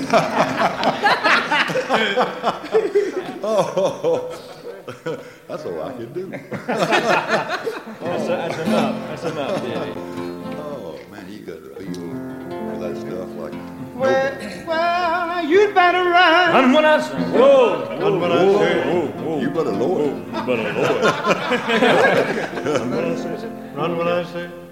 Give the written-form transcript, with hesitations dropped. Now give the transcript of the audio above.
Oh, that's all I can do. That's enough. That's enough, Diddy. Oh, man, you got to feel for that stuff like Well, you'd better run. Run when I say. Whoa. Run when I say. You better lower. You better lower. Run when I say.